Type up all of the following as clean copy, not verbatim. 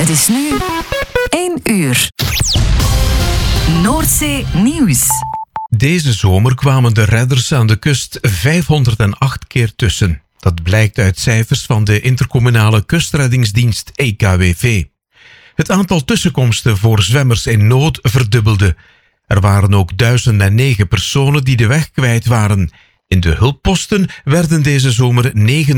Het is nu 1 uur. Noordzee Nieuws. Deze zomer kwamen de redders aan de kust 508 keer tussen. Dat blijkt uit cijfers van de intercommunale kustreddingsdienst EKWV. Het aantal tussenkomsten voor zwemmers in nood verdubbelde. Er waren ook 1009 personen die de weg kwijt waren. In de hulpposten werden deze zomer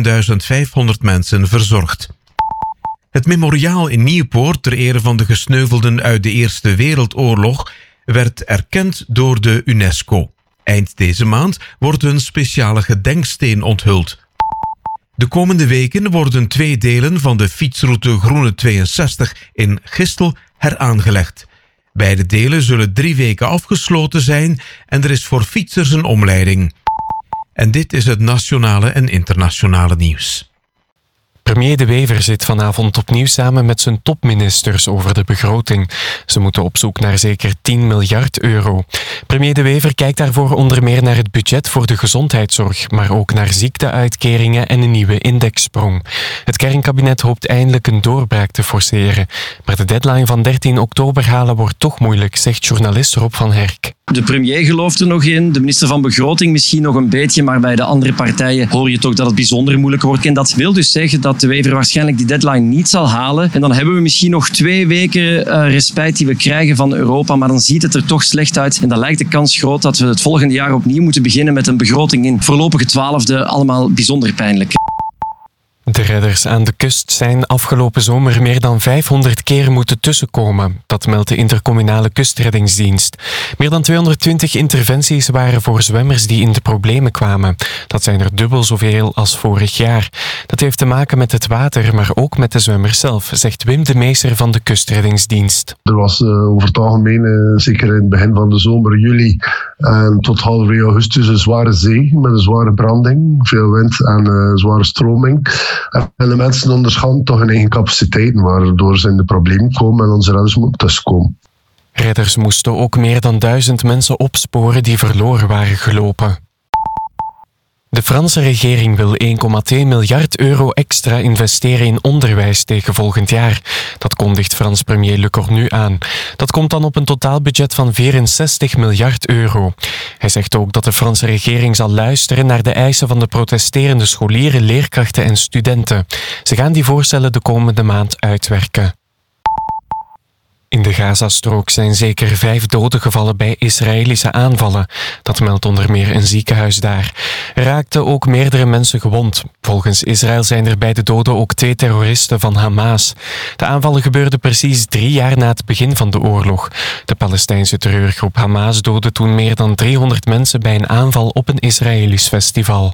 9500 mensen verzorgd. Het memoriaal in Nieuwpoort ter ere van de gesneuvelden uit de Eerste Wereldoorlog werd erkend door de UNESCO. Eind deze maand wordt een speciale gedenksteen onthuld. De komende weken worden 2 delen van de fietsroute Groene 62 in Gistel heraangelegd. Beide delen zullen 3 weken afgesloten zijn en er is voor fietsers een omleiding. En dit is het nationale en internationale nieuws. Premier De Wever zit vanavond opnieuw samen met zijn topministers over de begroting. Ze moeten op zoek naar zeker 10 miljard euro. Premier De Wever kijkt daarvoor onder meer naar het budget voor de gezondheidszorg, maar ook naar ziekteuitkeringen en een nieuwe indexsprong. Het kernkabinet hoopt eindelijk een doorbraak te forceren. Maar de deadline van 13 oktober halen wordt toch moeilijk, zegt journalist Rob van Herk. De premier gelooft er nog in, de minister van Begroting misschien nog een beetje, maar bij de andere partijen hoor je toch dat het bijzonder moeilijk wordt. En dat wil dus zeggen dat De Wever waarschijnlijk die deadline niet zal halen. En dan hebben we misschien nog 2 weken respijt die we krijgen van Europa, maar dan ziet het er toch slecht uit. En dan lijkt de kans groot dat we het volgende jaar opnieuw moeten beginnen met een begroting in voorlopige 12e, allemaal bijzonder pijnlijk. De redders aan de kust zijn afgelopen zomer meer dan 500 keer moeten tussenkomen. Dat meldt de intercommunale kustreddingsdienst. Meer dan 220 interventies waren voor zwemmers die in de problemen kwamen. Dat zijn er dubbel zoveel als vorig jaar. Dat heeft te maken met het water, maar ook met de zwemmers zelf, zegt Wim de Meester van de kustreddingsdienst. Er was over het algemeen, zeker in het begin van de zomer, juli en tot halverwege augustus, een zware zee met een zware branding, veel wind en zware stroming. En de mensen onderschatten toch hun eigen capaciteiten, waardoor ze in de problemen komen en onze redders moeten tussenkomen. Redders moesten ook meer dan 1000 mensen opsporen die verloren waren gelopen. De Franse regering wil 1,2 miljard euro extra investeren in onderwijs tegen volgend jaar. Dat kondigt Frans premier Le Cornu aan. Dat komt dan op een totaalbudget van 64 miljard euro. Hij zegt ook dat de Franse regering zal luisteren naar de eisen van de protesterende scholieren, leerkrachten en studenten. Ze gaan die voorstellen de komende maand uitwerken. In de Gazastrook zijn zeker 5 doden gevallen bij Israëlische aanvallen. Dat meldt onder meer een ziekenhuis daar. Er raakten ook meerdere mensen gewond. Volgens Israël zijn er bij de doden ook 2 terroristen van Hamas. De aanvallen gebeurden precies 3 jaar na het begin van de oorlog. De Palestijnse terreurgroep Hamas doodde toen meer dan 300 mensen bij een aanval op een Israëlisch festival.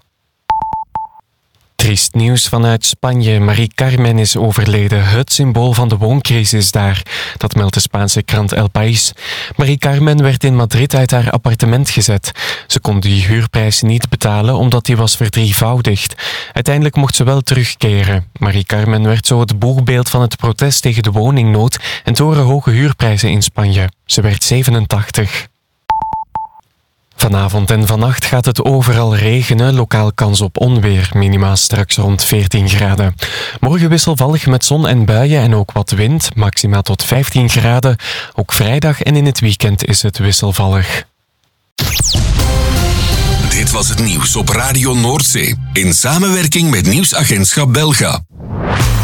Triest nieuws vanuit Spanje. Marie Carmen is overleden, het symbool van de wooncrisis daar. Dat meldt de Spaanse krant El País. Marie Carmen werd in Madrid uit haar appartement gezet. Ze kon die huurprijs niet betalen omdat die was verdrievoudigd. Uiteindelijk mocht ze wel terugkeren. Marie Carmen werd zo het boegbeeld van het protest tegen de woningnood en torenhoge huurprijzen in Spanje. Ze werd 87. Vanavond en vannacht gaat het overal regenen, lokaal kans op onweer, minima straks rond 14 graden. Morgen wisselvallig met zon en buien en ook wat wind, maxima tot 15 graden. Ook vrijdag en in het weekend is het wisselvallig. Dit was het nieuws op Radio Noordzee, in samenwerking met Nieuwsagentschap Belga.